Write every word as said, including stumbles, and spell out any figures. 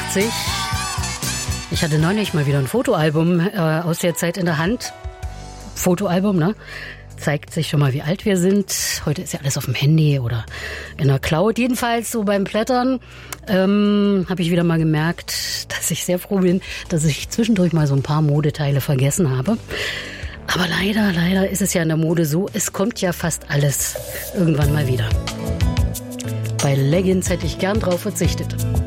neunundachtzig. Ich hatte neulich mal wieder ein Fotoalbum äh, aus der Zeit in der Hand. Fotoalbum, ne? Zeigt sich schon mal, wie alt wir sind. Heute ist ja alles auf dem Handy oder in der Cloud. Jedenfalls so beim Blättern ähm, habe ich wieder mal gemerkt, dass ich sehr froh bin, dass ich zwischendurch mal so ein paar Modeteile vergessen habe. Aber leider, leider ist es ja in der Mode so, es kommt ja fast alles irgendwann mal wieder. Bei Leggings hätte ich gern drauf verzichtet.